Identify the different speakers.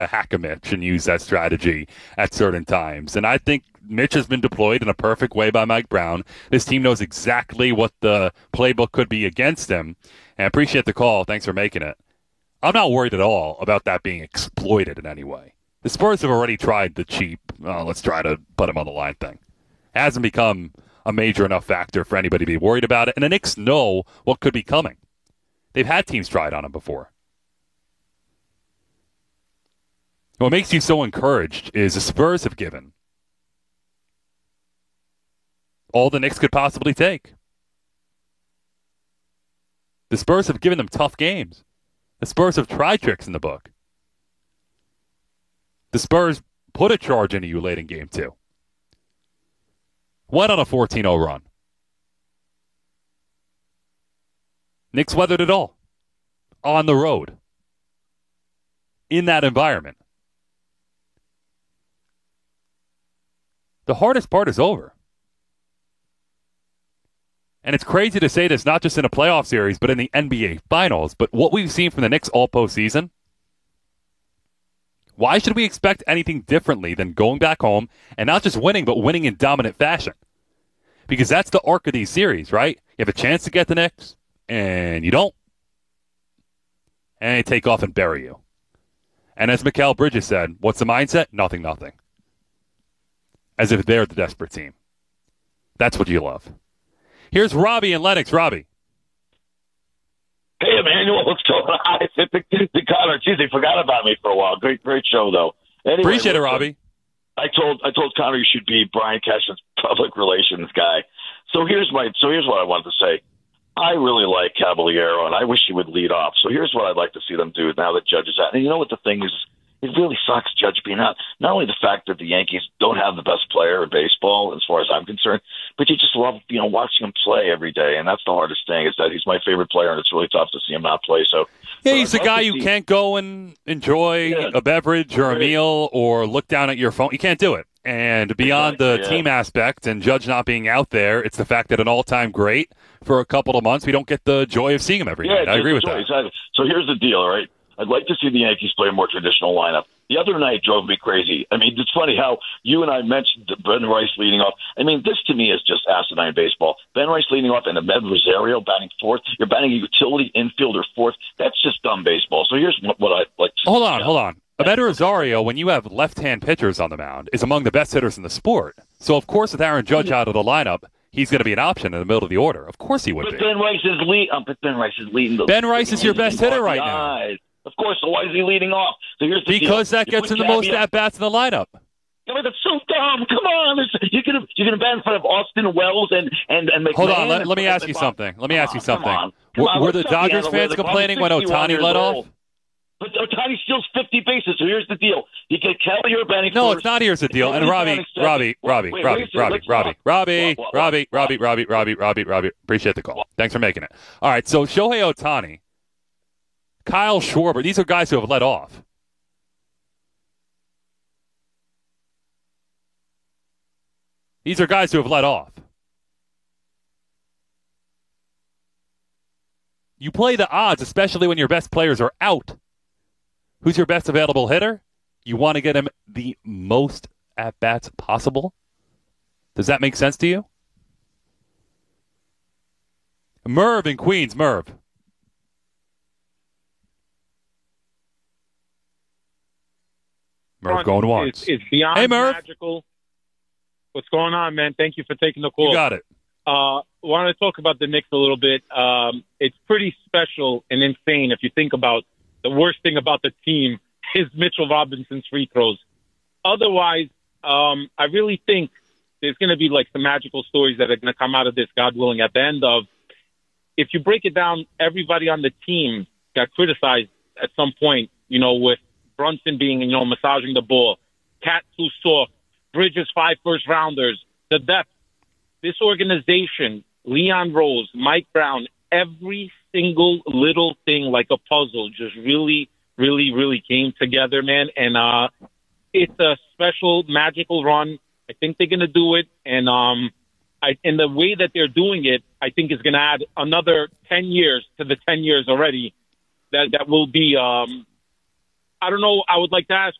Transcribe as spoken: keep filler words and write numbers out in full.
Speaker 1: a hack-a-Mitch and use that strategy at certain times. And I think Mitch has been deployed in a perfect way by Mike Brown. This team knows exactly what the playbook could be against him. And I appreciate the call. Thanks for making it. I'm not worried at all about that being exploited in any way. The Spurs have already tried the cheap, oh, let's try to put him on the line thing. It hasn't become a major enough factor for anybody to be worried about it. And the Knicks know what could be coming. They've had teams try it on him before. What makes you so encouraged is the Spurs have given all the Knicks could possibly take. The Spurs have given them tough games. The Spurs have tried tricks in the book. The Spurs put a charge into you late in game two. Went on a fourteen oh run. Knicks weathered it all. On the road. In that environment. The hardest part is over. And it's crazy to say this not just in a playoff series, but in the N B A Finals. But what we've seen from the Knicks all postseason, why should we expect anything differently than going back home and not just winning, but winning in dominant fashion? Because that's the arc of these series, right? You have a chance to get the Knicks, and you don't. And they take off and bury you. And as Mikal Bridges said, what's the mindset? Nothing, nothing. As if they're the desperate team. That's what you love. Here's Robbie in Lennox. Robbie.
Speaker 2: Hey, Emmanuel, what's going on? The, the Connor, geez, they forgot about me for a while. Great, great show, though. Anyway,
Speaker 1: Appreciate
Speaker 2: listen,
Speaker 1: it, Robbie.
Speaker 2: I told I told Connor you should be Brian Cashman's public relations guy. So here's my so here's what I wanted to say. I really like Caballero, and I wish he would lead off. So here's what I'd like to see them do now that Judge is out. And you know what the thing is? It really sucks, Judge being out. Not only the fact that the Yankees don't have the best player in baseball, as far as I'm concerned, but you just love, you know, watching him play every day. And that's the hardest thing, is that he's my favorite player, and it's really tough to see him not play. So
Speaker 1: yeah, he's a guy you see... can't go and enjoy yeah. a beverage or a meal or look down at your phone. You can't do it. And beyond exactly, the yeah. team aspect and Judge not being out there, it's the fact that an all-time great for a couple of months, we don't get the joy of seeing him every
Speaker 2: yeah,
Speaker 1: night. I agree with
Speaker 2: joy,
Speaker 1: that.
Speaker 2: Exactly. So here's the deal, all right? I'd like to see the Yankees play a more traditional lineup. The other night drove me crazy. I mean, it's funny how you and I mentioned Ben Rice leading off. I mean, this to me is just asinine baseball. Ben Rice leading off and Ahmed Rosario batting fourth. You're batting a utility infielder fourth. That's just dumb baseball. So here's what I'd like to
Speaker 1: Hold on, hold on. Ahmed Rosario, when you have left-hand pitchers on the mound, is among the best hitters in the sport. So, of course, with Aaron Judge out of the lineup, he's going to be an option in the middle of the order. Of course he would
Speaker 2: but
Speaker 1: be.
Speaker 2: Ben Rice is lead. Um, but Ben Rice is leading. The,
Speaker 1: Ben Rice is your best hitter right now.
Speaker 2: Of course, so why is he leading off? So here's the
Speaker 1: because
Speaker 2: deal.
Speaker 1: that gets him the most at-bats in the lineup.
Speaker 2: Yeah, but that's so dumb. Come on. You're going you're gonna bat in front of Austin Wells and, and, and McMahon.
Speaker 1: Hold on. Let, let me ask you something. Let me ask you something. Come on. Come on. Were the Dodgers fans complaining when Ohtani led off?
Speaker 2: But Ohtani steals fifty bases, so here's the deal. You get Kelly or batting
Speaker 1: No,
Speaker 2: first.
Speaker 1: it's not here's the deal. And Robbie, Robbie, Robbie, Robbie, Robbie, Robbie, Robbie, Robbie, Robbie, Robbie, Robbie, Robbie, Robbie, Robbie. Appreciate the call. Thanks for making it. All right, so Shohei Ohtani, Kyle Schwarber, these are guys who have led off. These are guys who have led off. You play the odds, especially when your best players are out. Who's your best available hitter? You want to get him the most at-bats possible? Does that make sense to you? Merv in Queens. Merv. Merv going once.
Speaker 3: It's, it's beyond
Speaker 1: hey, Merv.
Speaker 3: magical. What's going on, man? Thank you for taking the call.
Speaker 1: You got it.
Speaker 3: Uh, wanted to talk about the Knicks a little bit. Um, it's pretty special and insane if you think about the worst thing about the team is Mitchell Robinson's free throws. Otherwise, um, I really think there's going to be like some magical stories that are going to come out of this, God willing, at the end of, if you break it down, everybody on the team got criticized at some point, you know, with Brunson being, you know, massaging the ball, Cat too soft, Bridges five first rounders, the depth. This organization, Leon Rose, Mike Brown, every single little thing like a puzzle just really, really, really came together, man. And uh, it's a special, magical run. I think they're going to do it. And um, I, and the way that they're doing it, I think is going to add another ten years to the ten years already that, that will be um, I don't know. I would like to ask